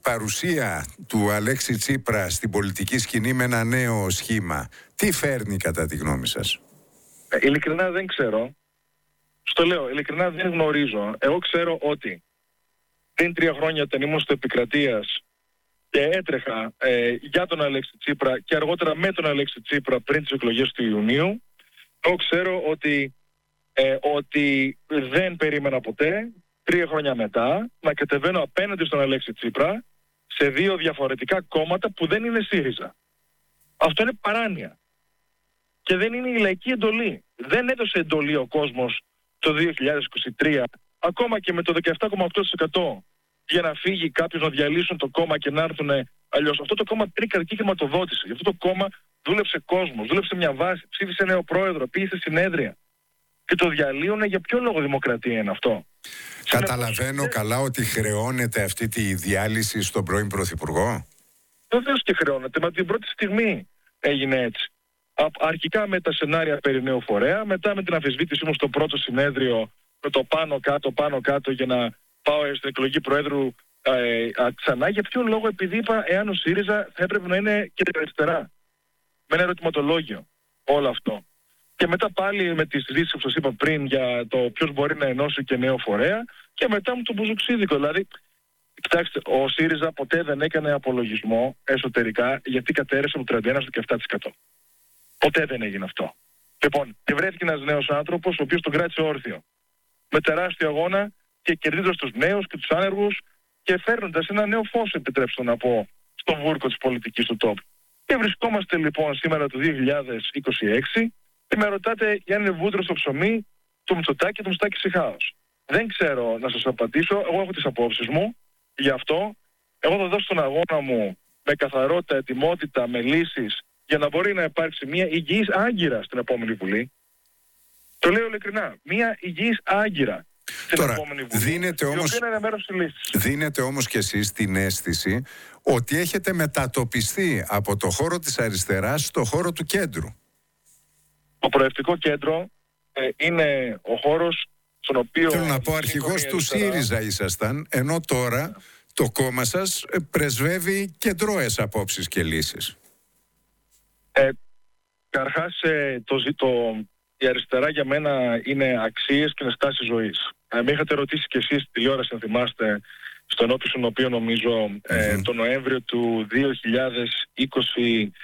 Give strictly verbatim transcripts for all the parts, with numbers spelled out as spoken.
παρουσία του Αλέξη Τσίπρα στην πολιτική σκηνή με ένα νέο σχήμα, τι φέρνει κατά τη γνώμη σας? Ε, ειλικρινά δεν ξέρω. Στο λέω, ειλικρινά δεν γνωρίζω. Εγώ ξέρω ότι πριν τρία χρόνια όταν ήμουν στο Επικρατείας και έτρεχα ε, για τον Αλέξη Τσίπρα και αργότερα με τον Αλέξη Τσίπρα πριν τις εκλογές του Ιουνίου, εγώ ξέρω ότι, ε, ότι δεν περίμενα ποτέ τρία χρόνια μετά να κατεβαίνω απέναντι στον Αλέξη Τσίπρα σε δύο διαφορετικά κόμματα που δεν είναι ΣΥΡΙΖΑ. Αυτό είναι παράνοια. Και δεν είναι η λαϊκή εντολή. Δεν έδωσε εντολή ο κόσμος το δύο χιλιάδες είκοσι τρία, ακόμα και με το δεκαεπτά κόμμα οκτώ τοις εκατό, για να φύγει κάποιος να διαλύσουν το κόμμα και να έρθουν αλλιώς. Αυτό το κόμμα πήρε κρατική χρηματοδότηση. Αυτό το κόμμα δούλεψε κόσμος, δούλεψε μια βάση, ψήφισε νέο πρόεδρο, πήγε συνέδρια. Και το διαλύουνε. Για ποιο λόγο δημοκρατία είναι αυτό? Καταλαβαίνω καλά ότι χρεώνεται αυτή τη διάλυση στον πρώην Πρωθυπουργό. Βεβαίως και χρεώνεται, μα την πρώτη στιγμή έγινε έτσι. Αρχικά με τα σενάρια περί νέου φορέα, μετά με την αμφισβήτησή μου στο πρώτο συνέδριο, με το πάνω κάτω, πάνω κάτω για να πάω στην εκλογή Προέδρου ε, α, ξανά. Για ποιο λόγο? Επειδή είπα, εάν ο ΣΥΡΙΖΑ θα έπρεπε να είναι και αριστερά. Με ένα ερωτηματολόγιο όλο αυτό. Και μετά πάλι με τη συζήτηση που σας είπα πριν για το ποιος μπορεί να ενώσει και νέο φορέα, και μετά μου το μπουζουξίδικο. Δηλαδή, κοιτάξτε, ο ΣΥΡΙΖΑ ποτέ δεν έκανε απολογισμό εσωτερικά γιατί κατέρευσε από τριάντα ένα στο δεκαεπτά τοις εκατό. Ποτέ δεν έγινε αυτό. Λοιπόν, και βρέθηκε ένας νέος άνθρωπος, ο οποίος τον κράτησε όρθιο. Με τεράστιο αγώνα και κερδίζοντας τους νέους και τους άνεργους και φέρνοντας ένα νέο φως, επιτρέψτε να πω, στον βούρκο της πολιτικής του τόπου. Και βρισκόμαστε λοιπόν σήμερα το δύο χιλιάδες είκοσι έξι και με ρωτάτε για αν είναι βούτυρο στο ψωμί του Μητσοτάκη και του Μητσοτάκη σε χάος. Δεν ξέρω να σας απαντήσω. Εγώ έχω τις απόψεις μου γι' αυτό. Εγώ θα δώσω τον αγώνα μου με καθαρότητα, ετοιμότητα, με λύσεις, για να μπορεί να υπάρξει μια υγιής άγκυρα στην επόμενη Βουλή. Το λέω ειλικρινά. Μια υγιής άγκυρα στην Τώρα, επόμενη Βουλή. δίνετε όμως, είναι μέρος της λύσης. δίνετε όμως και εσείς την αίσθηση ότι έχετε μετατοπιστεί από το χώρο της αριστεράς στο χώρο του κέντρου. Το προευτικό κέντρο ε, είναι ο χώρος στον οποίο... Θέλω να πω, αρχηγός του ΣΥΡΙΖΑ ήσασταν, ενώ τώρα το κόμμα σας πρεσβεύει κεντρώες απόψεις και λύσεις. Ε, Καρχάς, ε, το, το, η αριστερά για μένα είναι αξίες και είναι στάση ζωής. Ε, με είχατε ρωτήσει κι εσείς στη τηλεόραση, αν θυμάστε, στον όπισον οποίο νομίζω ε, mm-hmm. το Νοέμβριο του δύο χιλιάδες είκοσι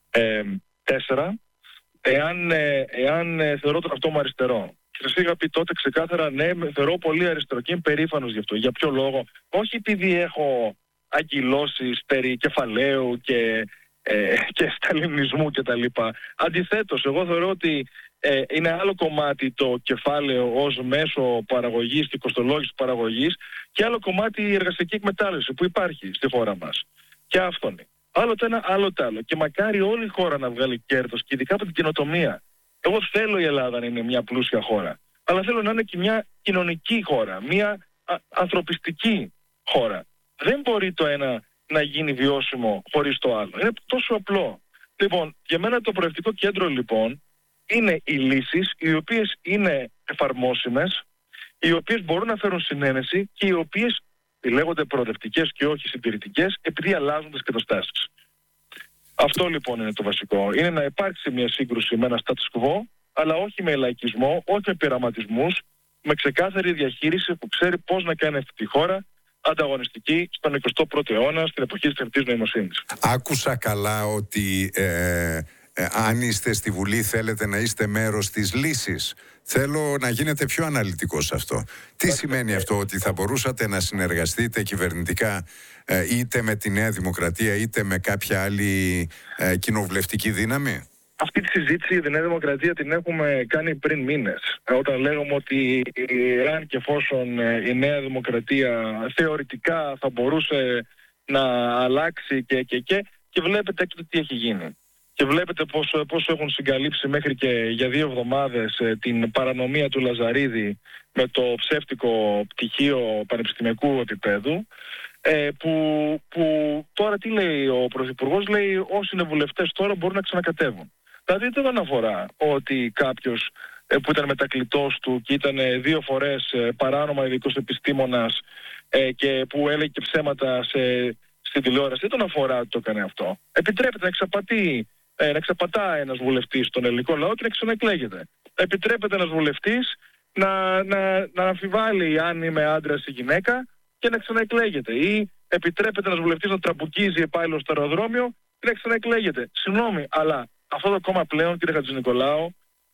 τέσσερα, εάν, ε, εάν ε, θεωρώ τον αυτό μου αριστερό. Και σας είχα πει τότε ξεκάθαρα, ναι, θεωρώ πολύ αριστερό και είμαι περήφανος γι' αυτό. Για ποιο λόγο? Όχι επειδή έχω αγκυλώσεις περί κεφαλαίου και, ε, και σταλινισμού κτλ. Αντιθέτως, εγώ θεωρώ ότι ε, είναι άλλο κομμάτι το κεφάλαιο ως μέσο παραγωγής και κοστολόγησης παραγωγής και άλλο κομμάτι η εργασιακή εκμετάλλευση που υπάρχει στη χώρα μας. Και άφθονη. Άλλο το ένα, άλλο το άλλο. Και μακάρι όλη η χώρα να βγάλει κέρδος και ειδικά από την καινοτομία. Εγώ θέλω η Ελλάδα να είναι μια πλούσια χώρα. Αλλά θέλω να είναι και μια κοινωνική χώρα. Μια α, ανθρωπιστική χώρα. Δεν μπορεί το ένα να γίνει βιώσιμο χωρίς το άλλο. Είναι τόσο απλό. Λοιπόν, για μένα το προευτικό κέντρο λοιπόν είναι οι λύσεις οι οποίες είναι εφαρμόσιμες, οι οποίες μπορούν να φέρουν συνένεση και οι οποίες λέγονται προοδευτικές και όχι συντηρητικές επειδή αλλάζουν τις καταστάσεις. Αυτό λοιπόν είναι το βασικό. Είναι να υπάρξει μια σύγκρουση με ένα status quo, αλλά όχι με λαϊκισμό, όχι με πειραματισμούς, με ξεκάθαρη διαχείριση που ξέρει πώς να κάνει αυτή τη χώρα ανταγωνιστική στον εικοστό πρώτο αιώνα, στην εποχή της τεχνητής νοημοσύνης. Άκουσα καλά ότι ε, ε, αν είστε στη Βουλή θέλετε να είστε μέρος της λύσης. Θέλω να γίνετε πιο αναλυτικός σε αυτό. Τι σημαίνει αυτό, ότι θα μπορούσατε να συνεργαστείτε κυβερνητικά ε, είτε με τη Νέα Δημοκρατία είτε με κάποια άλλη ε, κοινοβουλευτική δύναμη? Αυτή τη συζήτηση για τη Νέα Δημοκρατία την έχουμε κάνει πριν μήνες. Όταν λέγαμε ότι εάν και εφόσον η Νέα Δημοκρατία θεωρητικά θα μπορούσε να αλλάξει και και και, και βλέπετε έκτοτε τι έχει γίνει. Και βλέπετε πώς, πώς έχουν συγκαλύψει μέχρι και για δύο εβδομάδες την παρανομία του Λαζαρίδη με το ψεύτικο πτυχίο πανεπιστημιακού επίπεδου. Ε, που, που τώρα τι λέει ο Πρωθυπουργός? Λέει όσοι είναι βουλευτές τώρα μπορούν να ξανακατεύουν. Δηλαδή δεν αφορά ότι κάποιος ε, που ήταν μετακλητός του και ήταν δύο φορές ε, παράνομα ειδικός επιστήμονας ε, και που έλεγε ψέματα σε στην τηλεόραση δεν τον αφορά ότι το έκανε αυτό. Επιτρέπεται να εξαπατεί, ε, να εξαπατά ένας βουλευτής τον ελληνικό λαό και να ξαναεκλέγεται. Επιτρέπεται ένας βουλευτής να, να, να αμφιβάλλει αν είμαι άντρας ή γυναίκα και να ξαναεκλέγεται. Ή επιτρέπεται ένας βουλευτής να τραμπουκίζει επάλληλο στο αεροδρόμιο και να ξαναεκλέγεται. Συγγνώμη, αλλά αυτό το κόμμα πλέον, κύριε Χατζηνικολάου,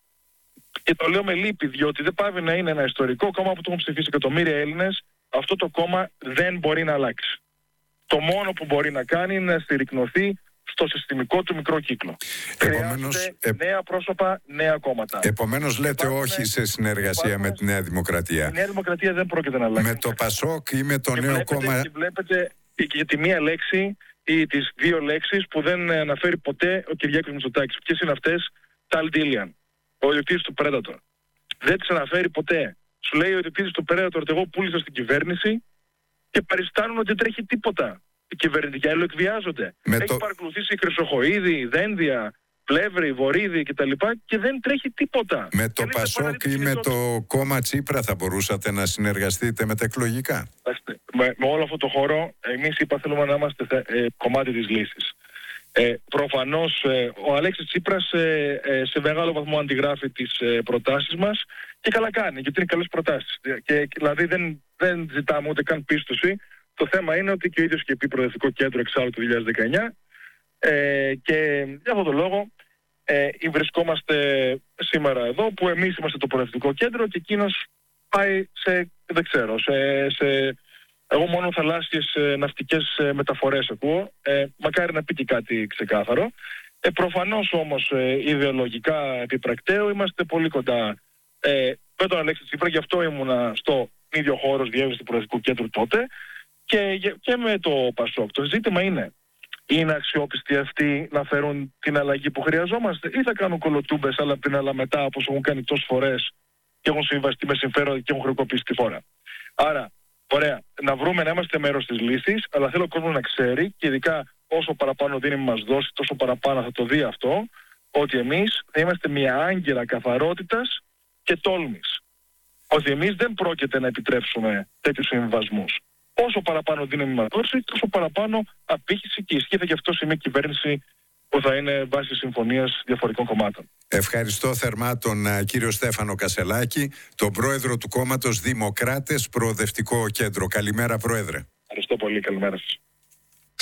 και το λέω με λύπη, διότι δεν πάβει να είναι ένα ιστορικό κόμμα που το έχουν ψηφίσει εκατομμύρια Έλληνες, αυτό το κόμμα δεν μπορεί να αλλάξει. Το μόνο που μπορεί να κάνει είναι να στηρικνωθεί στο συστημικό του μικρό κύκλο. Επομένως, Χρειάζεται ε... νέα πρόσωπα, νέα κόμματα. Επομένως λέτε υπάρχουν, όχι σε συνεργασία υπάρχουν, με τη Νέα Δημοκρατία. Η Νέα Δημοκρατία δεν πρόκειται να αλλάξει. Με το Πασόκ ή με το και νέο βλέπετε, κόμμα... Και βλέπετε και τη μία λέξη ή τις δύο λέξεις που δεν αναφέρει ποτέ ο Κυριάκος Μητσοτάκης. Ποιες είναι αυτές? Ταλ Ντίλιαν, ο ιδιοκτήτης του Predator. Δεν τις αναφέρει ποτέ. Σου λέει ο ιδιοκτήτης του Predator ότι εγώ πούλησα στην κυβέρνηση και παριστάνουν ότι δεν τρέχει τίποτα. Οι κυβερνητικοί άλλοι εκβιάζονται. Με Έχει το... παρακολουθήσει Χρυσοχοΐδη, Δένδια, Πλεύρη, Βορύδη κτλ. Και δεν τρέχει τίποτα. Με το Πασόκ ή με το κόμμα Τσίπρα θα μπορούσατε να συνεργαστείτε μεταεκλογικά? Με, με όλο αυτό το χώρο, εμείς είπα θέλουμε να είμαστε ε, κομμάτι της λύσης. Ε, προφανώς ε, ο Αλέξης Τσίπρας ε, ε, σε μεγάλο βαθμό αντιγράφει τις ε, προτάσεις μας και καλά κάνει, γιατί είναι καλές προτάσεις. Και, δηλαδή δεν, δεν ζητάμε ούτε καν πίστοση. Το θέμα είναι ότι και ο ίδιος είχε πει Προοδευτικό Κέντρο εξάλλου το δύο χιλιάδες δεκαεννιά ε, και για αυτόν τον λόγο ε, βρισκόμαστε σήμερα εδώ που εμείς είμαστε το Προοδευτικό Κέντρο και εκείνος πάει σε, δεν ξέρω, σε... σε εγώ μόνο θαλάσσιες ε, ναυτικές ε, μεταφορές ακούω. Ε, μακάρι να πει και κάτι ξεκάθαρο. Ε, προφανώς όμως ε, ιδεολογικά επιπρακτέω είμαστε πολύ κοντά ε, με τον Αλέξη Τσίπρα. Γι' αυτό ήμουνα στο ίδιο χώρο διεύθυνση του Προεδρικού Κέντρου τότε και, και με το Πασόκ. Το ζήτημα είναι, είναι αξιόπιστοι αυτοί να φέρουν την αλλαγή που χρειαζόμαστε ή θα κάνουν κολοτούμπες αλλά πριν αλλά μετά όπως έχουν κάνει τόσες φορές και έχουν συμβαστεί με συμφέροντα και έχουν χρεοκοπήσει τη χώρα. Άρα, ωραία, να βρούμε να είμαστε μέρος της λύσης, αλλά θέλω ο κόσμος να ξέρει και ειδικά όσο παραπάνω δύναμη μας δώσει, τόσο παραπάνω θα το δει αυτό, ότι εμείς θα είμαστε μια άγκυρα καθαρότητας και τόλμης. Ότι εμείς δεν πρόκειται να επιτρέψουμε τέτοιους συμβιβασμούς. Όσο παραπάνω δύναμη μας δώσει, τόσο παραπάνω απήχηση και ισχύ θα γι' αυτό σημαίνει κυβέρνηση που θα είναι βάση συμφωνίας διαφορετικών κομμάτων. Ευχαριστώ θερμά τον uh, κύριο Στέφανο Κασελάκη, τον πρόεδρο του κόμματος Δημοκράτες Προοδευτικό Κέντρο. Καλημέρα, πρόεδρε. Ευχαριστώ πολύ. Καλημέρα σας.